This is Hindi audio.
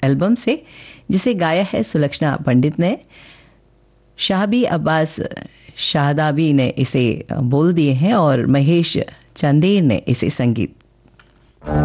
एल्बम से, जिसे गाया है सुलक्षणा पंडित ने। शाहबी अब्बास शाहदाबी ने इसे बोल दिए हैं और महेश चंदेर ने इसे संगीत